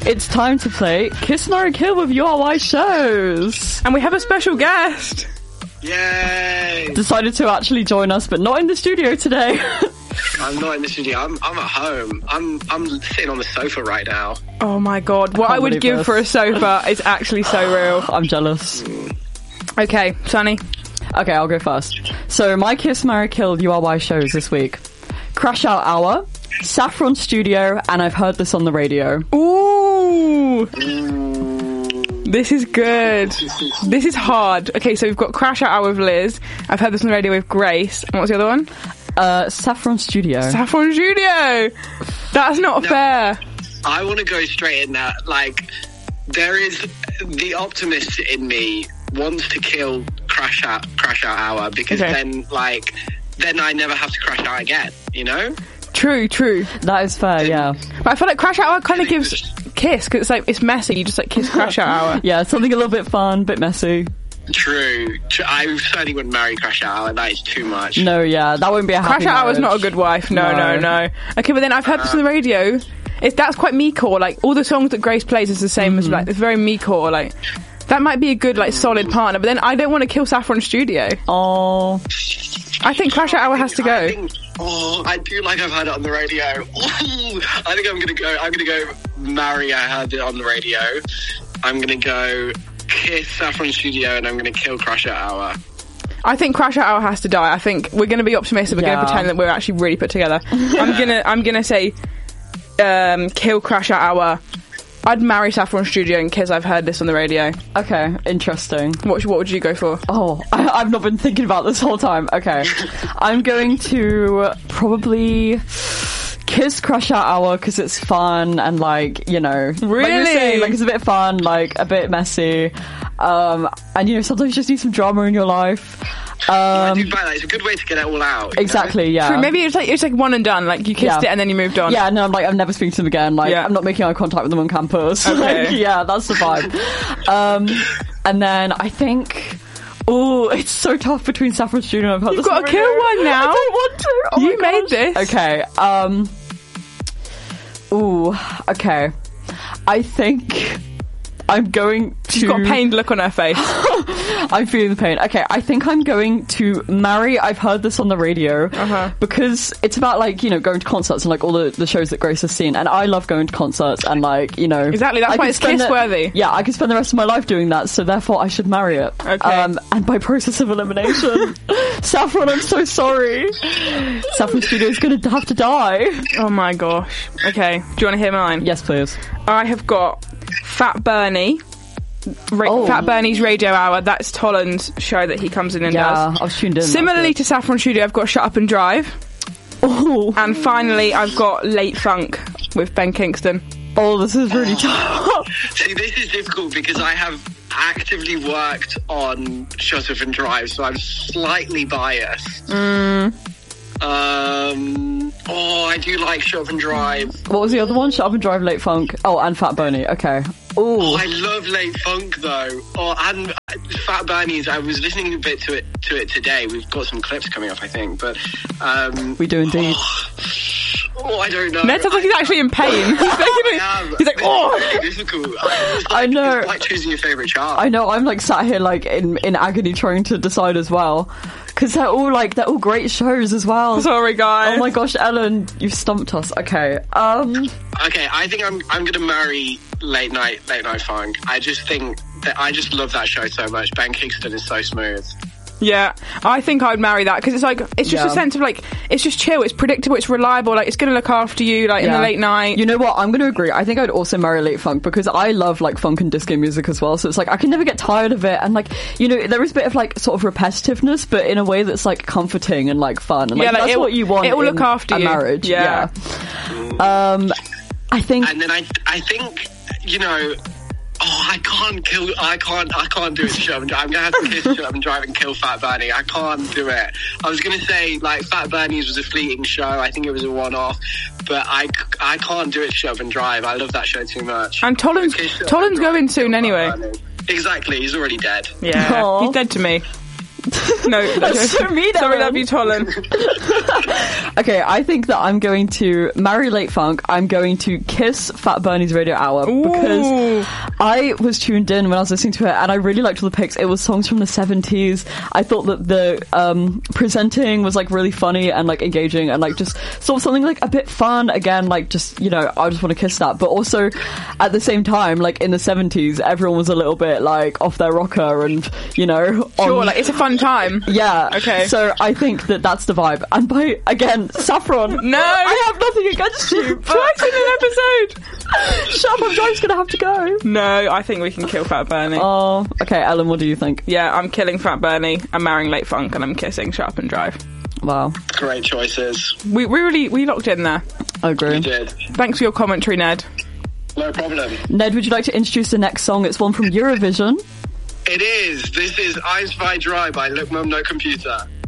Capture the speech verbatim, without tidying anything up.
It's time to play Kiss, Marry, Kill with U R Y shows. And we have a special guest. Yay! Decided to actually join us, but not in the studio today. I'm not in the studio. I'm I'm at home. I'm I'm sitting on the sofa right now. Oh my god, what I, I would give this. for a sofa is actually so real. I'm jealous. Okay, Sunny. Okay, I'll go first. So my Kiss, Marry, Kill U R Y shows this week: Crash Out Hour, Saffron Studio, and I've heard this on the radio. Ooh! This is good. This is hard. Okay, so we've got Crash Out Hour with Liz. I've heard this on the radio with Grace. And what's the other one? Uh, Saffron Studio. Saffron Studio! That's not no, fair. I want to go straight in that. Like, there is the optimist in me wants to kill Crash Out, Crash Out Hour because okay. then, like, then I never have to crash out again, you know? True, true. That is fair, yeah. But I feel like Crash Out Hour kind of gives Kiss, because it's like, it's messy. You just like kiss Crash Out Hour. Yeah, something a little bit fun, bit messy. True. I certainly wouldn't marry Crash Out Hour. That is too much. No, yeah, that wouldn't be a happy Crash Out Hour's marriage. not a good wife. No, no, no, no. Okay, but then I've heard uh, this on the radio. It's, that's quite me-core. Like, all the songs that Grace plays is the same mm-hmm. as, like, it's very me-core. Like, that might be a good, like, solid partner. But then I don't want to kill Saffron Studio. Oh. I think Crash Out Hour has to go. I think, oh, I do like I've heard it on the radio. Oh, I think I'm going to go, I'm going to go marry I heard it on the radio. I'm going to go kiss Saffron Studio and I'm going to kill Crash Out Hour. I think Crash Out Hour has to die. I think we're going to be optimistic. We're yeah. going to pretend that we're actually really put together. I'm going to I'm going to say um, kill Crash Out Hour. I'd marry Saffron Studio and kiss I've heard this on the radio. Okay, interesting. What, what would you go for? Oh, I, I've not been thinking about this whole time. Okay. I'm going to probably kiss Crash Out Hour because it's fun and, like, you know, really, like, you're saying, like, it's a bit fun, like a bit messy, um, and you know, sometimes you just need some drama in your life. Um, I do find that it's a good way to get it all out. Exactly, know? yeah. True, maybe it's like it's like one and done. Like you kissed yeah. it and then you moved on. Yeah, no, I'm like I'm never speaking to them again. Like yeah. I'm not making eye contact with them on campus. Okay. Like, yeah, that's the vibe. um, and then I think. Oh, it's so tough between Saffron Studio and I've You've got to kill one now. I don't want to. Oh you made this. Okay. Um. Ooh. Okay. I think I'm going to. She's got a pained look on her face. I'm feeling the pain. Okay, I think I'm going to marry I've heard this on the radio uh-huh. because it's about, like, you know, going to concerts and, like, all the, the shows that Grace has seen, and I love going to concerts and, like, you know, exactly, that's I why it's kiss worthy. Yeah, I could spend the rest of my life doing that, so therefore I should marry it. Okay. Um, and by process of elimination, Saffron, I'm so sorry. Saffron Studio's gonna have to die. Oh my gosh. Okay, do you want to hear mine? Yes, please. I have got Fat Bernie. Ra- oh. Fat Bernie's Radio Hour. That's Toland's show that he comes in and yeah, does. I was tuned in. Similarly to Saffron Studio, I've got Shut Up and Drive. Oh. And finally, I've got Late Funk with Ben Kingston. Oh, this is really tough. See, this is difficult because I have actively worked on Shut Up and Drive, so I'm slightly biased. Mm. Um. Oh, I do like Shut Up and Drive. What was the other one? Shut Up and Drive, Late Funk. Oh, and Fat Bernie. Okay. Ooh. Oh, I love Late Funk though. Oh, and Fat Bernie's. I was listening a bit to it to it today. We've got some clips coming up, I think. But um, we do indeed. Oh, oh I don't know. Ned sounds like he's actually in pain. He's, I he's like, oh, it's really difficult. It's like, I know. It's like choosing your favorite child. I know. I'm like sat here like in in agony trying to decide as well. Because they're all like they're all great shows as well. Sorry, guys. Oh my gosh, Ellen, you've stumped us. Okay. Um. Okay, I think I'm I'm gonna marry Late Night Late Night Funk. I just think that I just love that show so much. Ben Kingston is so smooth. Yeah, I think I'd marry that because it's like it's just yeah. a sense of like it's just chill, it's predictable, it's reliable, like it's gonna look after you like yeah. in the late night. You know what? I'm gonna agree. I think I'd also marry Late Funk because I love like funk and disco music as well. So it's like I can never get tired of it, and like you know there is a bit of like sort of repetitiveness, but in a way that's like comforting and like fun. And like, yeah, like, that's it, what you want. It will look after a you. Marriage. Yeah. yeah. Um, I think, and then I I think you know. Oh, I can't kill. I can't. I can't do it. To Shut Up and Drive. I'm gonna have to kiss Shut Up and Drive and kill Fat Bernie. I can't do it. I was gonna say like Fat Bernie's was a fleeting show. I think it was a one-off, but I, I can't do it. To Shut Up and Drive. I love that show too much. And Toland's Toland's going soon anyway. Exactly. He's already dead. Yeah, Aww. he's dead to me. No, That's so mean, Sorry, Ellen. love you, Tolan. Okay, I think that I'm going to marry Late Funk. I'm going to kiss Fat Bernie's Radio Hour because Ooh. I was tuned in when I was listening to it, and I really liked all the picks. It was songs from the seventies. I thought that the um, presenting was like really funny and like engaging, and like just sort of something like a bit fun. Again, like just, you know, I just want to kiss that. But also at the same time, like in the seventies, everyone was a little bit like off their rocker, and you know, on, Sure, like it's a fun time. yeah. Okay. So I think that that's the vibe. And by, again, Saffron. No! I have nothing against you. But Twice in an episode. Shut up, I'm just gonna have to go. No, I think we can kill Fat Bernie. Oh, okay, Ellen, what do you think? Yeah, I'm killing Fat Bernie. I'm marrying Late Funk, and I'm kissing Shut Up and Drive. Wow. Great choices. We we really we locked in there. I agree. You did. Thanks for your commentary, Ned. No problem. Ned, would you like to introduce the next song? It's one from Eurovision. It is. This is Eyes Wide Dry by Look Mum No Computer.